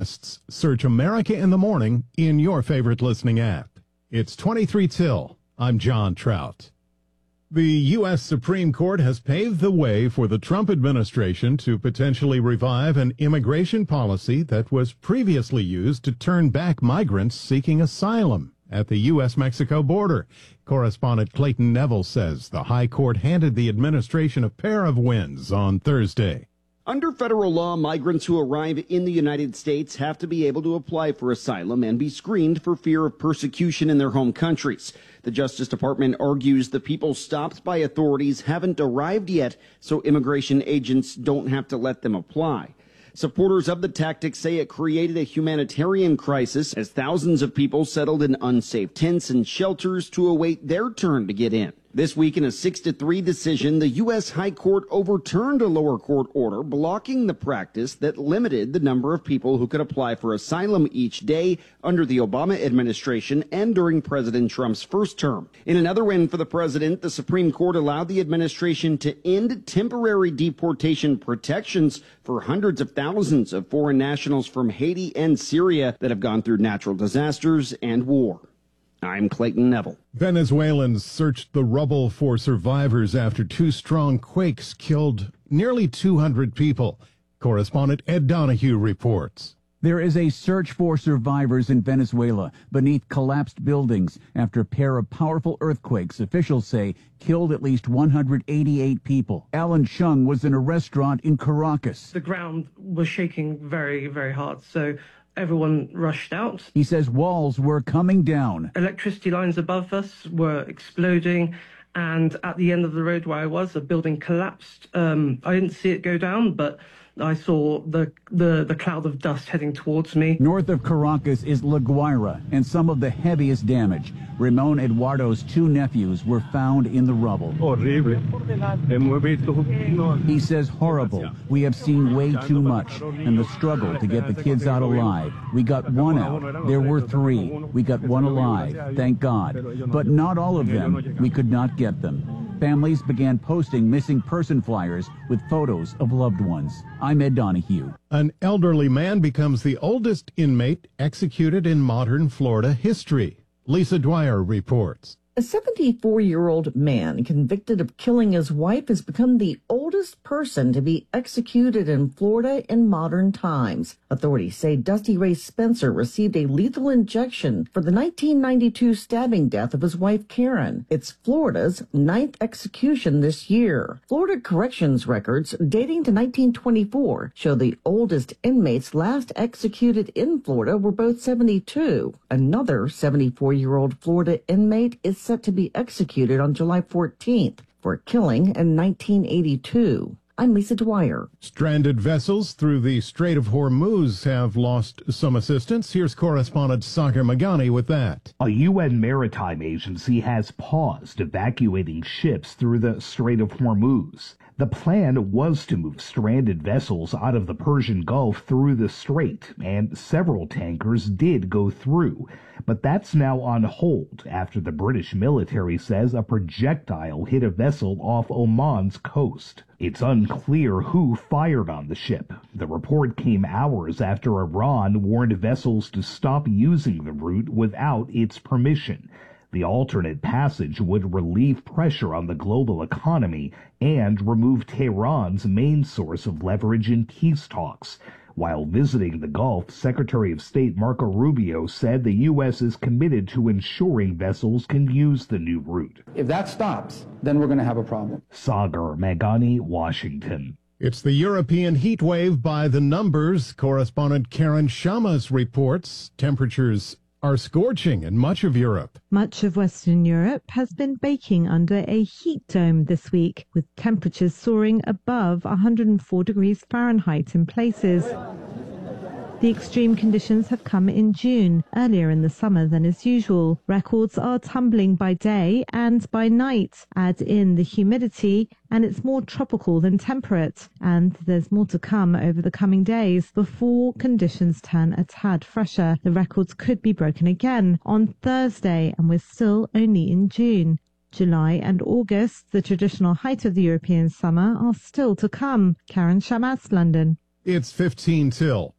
podcasts, search America in the Morning in your favorite listening app. It's 23 till. I'm John Trout. The U.S. Supreme Court has paved the way for the Trump administration to potentially revive an immigration policy that was previously used to turn back migrants seeking asylum at the U.S.-Mexico border. Correspondent Clayton Neville says the High Court handed the administration a pair of wins on Thursday. Under federal law, migrants who arrive in the United States have to be able to apply for asylum and be screened for fear of persecution in their home countries. The Justice Department argues the people stopped by authorities haven't arrived yet, so immigration agents don't have to let them apply. Supporters of the tactic say it created a humanitarian crisis as thousands of people settled in unsafe tents and shelters to await their turn to get in. This week, in a 6-3 decision, the U.S. High Court overturned a lower court order blocking the practice that limited the number of people who could apply for asylum each day under the Obama administration and during President Trump's first term. In another win for the president, the Supreme Court allowed the administration to end temporary deportation protections for hundreds of thousands of foreign nationals from Haiti and Syria that have gone through natural disasters and war. I'm Clayton Neville. Venezuelans searched the rubble for survivors after two strong quakes killed nearly 200 people. Correspondent Ed Donahue reports. There is a search for survivors in Venezuela beneath collapsed buildings after a pair of powerful earthquakes, officials say, killed at least 188 people. Alan Chung was in a restaurant in Caracas. The ground was shaking very, very hard, so everyone rushed out. He says walls were coming down. Electricity lines above us were exploding, and at the end of the road where I was, a building collapsed. I didn't see it go down, but I saw the cloud of dust heading towards me. North of Caracas is La Guaira, and some of the heaviest damage. Ramon Eduardo's two nephews were found in the rubble. He says horrible. We have seen way too much, and the struggle to get the kids out alive. We got one out. There were three. We got one alive, thank God. But not all of them. We could not get them. Families began posting missing person flyers with photos of loved ones. I'm Ed Donahue. An elderly man becomes the oldest inmate executed in modern Florida history. Lisa Dwyer reports. A 74-year-old man convicted of killing his wife has become the oldest person to be executed in Florida in modern times. Authorities say Dusty Ray Spencer received a lethal injection for the 1992 stabbing death of his wife, Karen. It's Florida's 9th execution this year. Florida corrections records dating to 1924 show the oldest inmates last executed in Florida were both 72. Another 74-year-old Florida inmate is set to be executed on July 14th for killing in 1982. I'm Lisa Dwyer. Stranded vessels through the Strait of Hormuz have lost some assistance. Here's correspondent Sagar Magani with that. A UN maritime agency has paused evacuating ships through the Strait of Hormuz. The plan was to move stranded vessels out of the Persian Gulf through the strait, and several tankers did go through. But that's now on hold after the British military says a projectile hit a vessel off Oman's coast. It's unclear who fired on the ship. The report came hours after Iran warned vessels to stop using the route without its permission. The alternate passage would relieve pressure on the global economy and remove Tehran's main source of leverage in peace talks. While visiting the Gulf, Secretary of State Marco Rubio said the U.S. is committed to ensuring vessels can use the new route. If that stops, then we're going to have a problem. Sagar Magani, Washington. It's the European heat wave by the numbers. Correspondent Karen Shamas reports temperatures are scorching in much of Europe. Much of Western Europe has been baking under a heat dome this week, with temperatures soaring above 104 degrees Fahrenheit in places. The extreme conditions have come in June, earlier in the summer than is usual. Records are tumbling by day and by night. Add in the humidity, and it's more tropical than temperate. And there's more to come over the coming days before conditions turn a tad fresher. The records could be broken again on Thursday, and we're still only in June. July and August, the traditional height of the European summer, are still to come. Karen Shamas, London. It's 15 till.